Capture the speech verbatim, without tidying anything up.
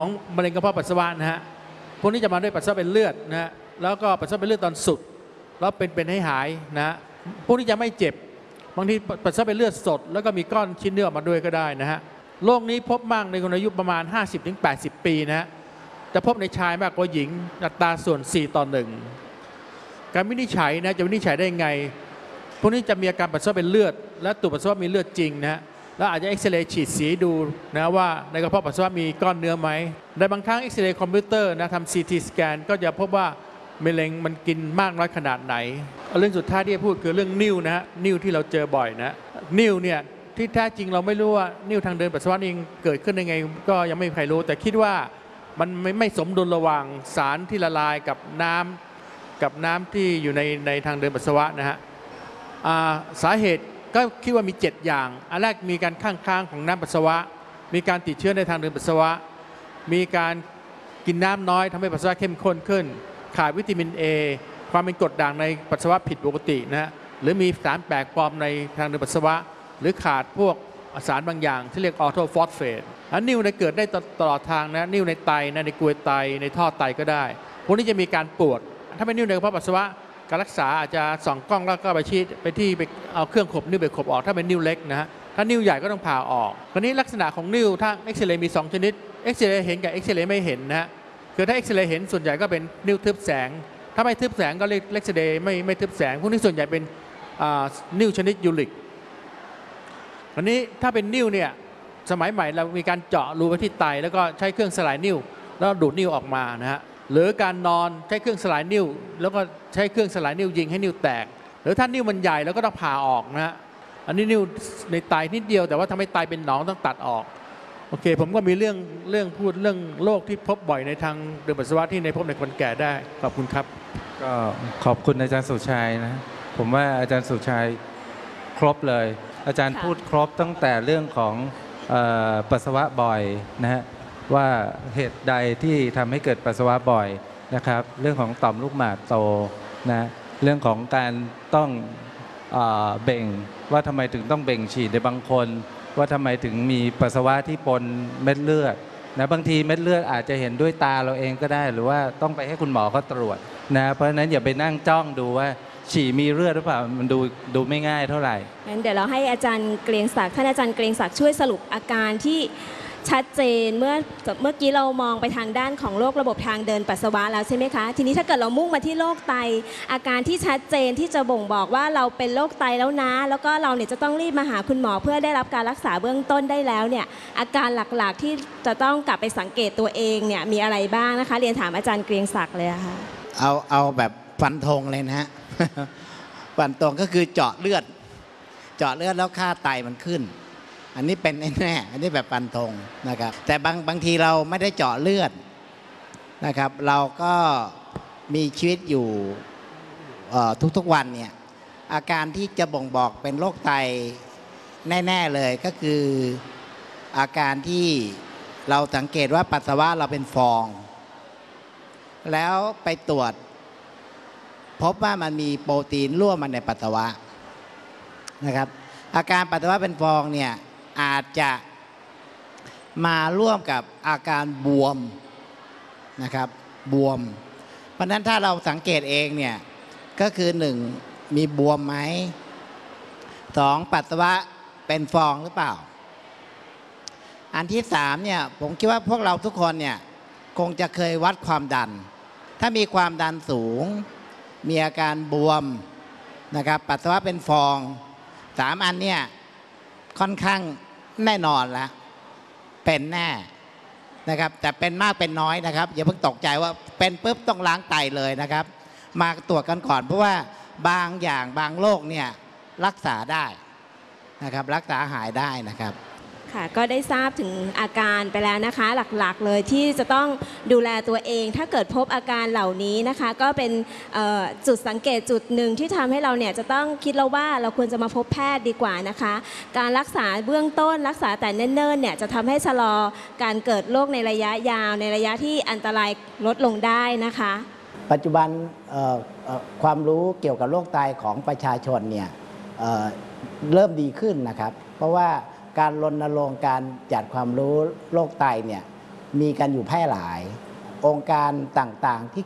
ของมะเร็งกระเพาะปัสสาวะนะฮะพวกนี้จะมาด้วยปัสสาวะเป็นเลือดนะฮะแล้วก็ปัสสาวะเป็นเลือดตอนสุดแล้วเป็นเป็นให้หายนะฮะพวกนี้จะไม่เจ็บบางทีปัสสาวะเป็นเลือดสดแล้วก็มีก้อนชิ้นเนื้อออกมาด้วยก็ได้นะฮะโรคนี้พบมากในคนอายุประมาณ ห้าสิบถึงแปดสิบ ปีนะฮะจะพบในชายมากกว่าหญิงอัตราส่วนสี่ต่อหนึ่งการวินิจฉัยนะจะวินิจฉัยได้ไงพวกนี้จะมีอาการปัสสาวะเป็นเลือดและตรวจปัสสาวะมีเลือดจริงนะฮะแล้วอาจจะเอ็กซเรย์ฉีดสีดูนะว่าในกระเพาะปัสสาวะมีก้อนเนื้อไหมในบางครั้งเอ็กซเรย์คอมพิวเตอร์นะทำซีทีสแกนก็จะพบว่ามะเร็งมันกินมากน้อยขนาดไหนเรื่องสุดท้ายที่จะพูดคือเรื่องนิ่วนะฮะนิ่วที่เราเจอบ่อยนะนิ่วเนี่ยที่แท้จริงเราไม่รู้ว่านิ่วทางเดินปัสสาวะนี่เกิดขึ้นยังไงก็ยังไม่มีใครรู้แต่คิดว่ามันไม่ไม่สมดุลระหว่างสารที่ละลายกับน้ำกับน้ำที่อยู่ในในทางเดินปัสสาวะนะฮะสาเหตุก็คิดว่ามีเจ็ดอย่างอันแรกมีการข้างค้างของน้ำปัสสาวะมีการติดเชื้อในทางเดินปัสสาวะมีการกินน้ำน้อยทำให้ปัสสาวะเข้มข้นขึ้นขาดวิตามิน A ความเป็นกรดด่างในปัสสาวะผิดปกตินะฮะหรือมีสารแปลกปลอมในทางเดินปัสสาวะหรือขาดพวกสารบางอย่างที่เรียกออโทฟอสเฟตอันนิ่วในเกิดได้ตลอดทางนะนิ่วในไตนะในกรวยไตในท่อไตก็ได้พวกนี้จะมีการปวดถ้าเป็นนิ่วในกระเพาะปัสสาวะการรักษาอาจจะส่องกล้องแล้วก็ไปชี้ไปที่ไปเอาเครื่องขบนิ่วไปขบออกถ้าเป็นนิ่วเล็กนะฮะถ้านิ่วใหญ่ก็ต้องผ่าออกคราวนี้ลักษณะของนิ่วถ้าเอ็กซเรย์มีสองชนิดเอ็กซเรย์เห็นกับเอ็กซเรย์ไม่เห็นนะฮะคือถ้าเอ็กซเรย์เห็นส่วนใหญ่ก็เป็นนิ่วทึบแสงถ้าไม่ทึบแสงก็เรียกเอ็กซเรย์ไม่ไม่ทึบแสงพวกนี้ส่วนใหญ่เป็นนิ่วชนิดยูริกอันนี้ถ้าเป็นนิ่วเนี่ยสมัยใหม่เรามีการเจาะรูไปที่ไตแล้วก็ใช้เครื่องสลายนิ่วแล้วดูดนิ่วออกมานะฮะหรือการนอนใช้เครื่องสลายนิ่วแล้วก็ใช้เครื่องสลายนิ่วยิงให้นิ่วแตกหรือถ้านิ่วมันใหญ่แล้วก็ต้องผ่าออกนะฮะอันนี้นิ่วในไตนิดเดียวแต่ว่าทำให้ไตเป็นหนองต้องตัดออกโอเคผมก็มีเรื่องเรื่องพูดเรื่องโรคที่พบบ่อยในทางเดินปัสสาวะที่ในพบในคนแก่ได้ขอบคุณครับก็ขอบคุณอาจารย์สุชัยนะผมว่าอาจารย์สุชัยครบเลยอาจารย์พูดครบตั้งแต่เรื่องของปัสสาวะบ่อยนะฮะว่าเหตุใดที่ทำให้เกิดปัสสาวะบ่อยนะครับเรื่องของต่อมลูกหมากโตนะเรื่องของการต้องเอ่อเบ่งว่าทำไมถึงต้องเบ่งฉีดในบางคนว่าทำไมถึงมีปัสสาวะที่ปนเม็ดเลือดนะบางทีเม็ดเลือดอาจจะเห็นด้วยตาเราเองก็ได้หรือว่าต้องไปให้คุณหมอเขาตรวจนะเพราะฉะนั้นอย่าไปนั่งจ้องดูว่าฉี่มีเลือดหรือเปล่ามันดูดูไม่ง่ายเท่าไหร่งั้นเดี๋ยวเราให้อาจารย์เกรียงศักดิ์ท่านอาจารย์เกรียงศักดิ์ช่วยสรุปอาการที่ชัดเจนเมื่อเมื่อกี้เรามองไปทางด้านของโรคระบบทางเดินปัสสาวะแล้วใช่ไหมคะทีนี้ถ้าเกิดเรามุ่งมาที่โรคไตอาการที่ชัดเจนที่จะบ่งบอกว่าเราเป็นโรคไตแล้วนะแล้วก็เราเนี่ยจะต้องรีบมาหาคุณหมอเพื่อได้รับการรักษาเบื้องต้นได้แล้วเนี่ยอาการหลักๆที่จะต้องกลับไปสังเกตตัวเองเนี่ยมีอะไรบ้างนะคะเรียนถามอาจารย์เกรียงศักดิ์เลยค่ะเอาเอาแบบฟันธงเลยนะฮะ ฟันธงก็คือเจาะเลือดเจาะเลือดแล้วค่าไตมันขึ้นอันนี้เป็นแน่อันนี้แบบฟันธงนะครับแต่บางบางทีเราไม่ได้เจาะเลือดนะครับเราก็มีชีวิตอยู่ทุกๆวันเนี่ยอาการที่จะบ่งบอกเป็นโรคไตแน่ๆเลยก็คืออาการที่เราสังเกตว่าปัสสาวะเราเป็นฟองแล้วไปตรวจพบว่ามันมีโปรตีนร่วมมาในปัสสาวะนะครับอาการปัสสาวะเป็นฟองเนี่ยอาจจะมาร่วมกับอาการบวมนะครับบวมเพราะนั้นถ้าเราสังเกตเองเนี่ยก็คือหนึ่งมีบวมไหมสองปัสสาวะเป็นฟองหรือเปล่าอันที่สามเนี่ยผมคิดว่าพวกเราทุกคนเนี่ยคงจะเคยวัดความดันถ้ามีความดันสูงมีอาการบวมนะครับปัสสาวะเป็นฟองสามอันเนี่ยค่อนข้างแน่นอนแล้วเป็นแน่นะครับแต่เป็นมากเป็นน้อยนะครับอย่าเพิ่งตกใจว่าเป็นปุ๊บต้องล้างไตเลยนะครับมาตรวจกันก่อนเพราะว่าบางอย่างบางโรคเนี่ยรักษาได้นะครับรักษาหายได้นะครับค่ะก็ได้ทราบถึงอาการไปแล้วนะคะหลักๆเลยที่จะต้องดูแลตัวเองถ้าเกิดพบอาการเหล่านี้นะคะก็เป็นจุดสังเกตจุดหนึ่งที่ทำให้เราเนี่ยจะต้องคิดแล้วว่าเราควรจะมาพบแพทย์ดีกว่านะคะการรักษาเบื้องต้นรักษาแต่เนิ่นๆเนี่ยจะทำให้ชะลอการเกิดโรคในระยะยาวในระยะที่อันตรายลดลงได้นะคะปัจจุบันความรู้เกี่ยวกับโรคไตของประชาชนเนี่ยเ, เริ่มดีขึ้นนะครับเพราะว่าการรณรงค์การจัดความรู้โรคไตเนี่ยมีกันอยู่แพร่หลาย องค์การต่างๆที่